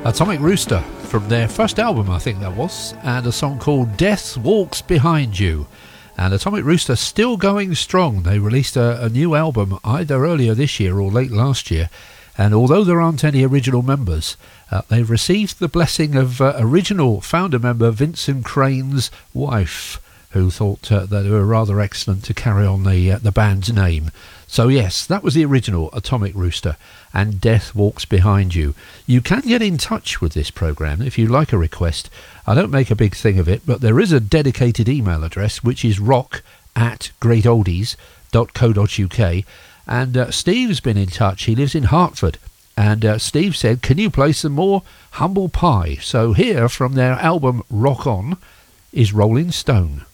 Atomic Rooster from their first album, I think that was, and a song called Death Walks Behind You. And Atomic Rooster still going strong. They released a new album either earlier this year or late last year, and although there aren't any original members, they've received the blessing of original founder member Vincent Crane's wife, who thought that they were rather excellent to carry on the band's name. So yes, that was the original Atomic Rooster and Death Walks Behind You. You can get in touch with this programme if you like a request. I don't make a big thing of it, but there is a dedicated email address, which is rock@greatoldies.co.uk. And Steve's been in touch. He lives in Hertford. And Steve said, can you play some more Humble Pie? So here from their album Rock On is Rolling Stone.